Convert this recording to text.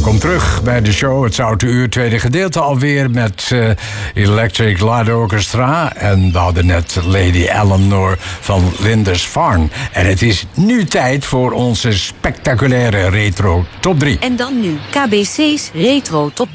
Welkom terug bij de show. Het Zoute Uur, tweede gedeelte alweer met Electric Light Orchestra. En we hadden net Lady Eleanor van Lindisfarne. En het is nu tijd voor onze spectaculaire retro top 3. En dan nu KBC's retro top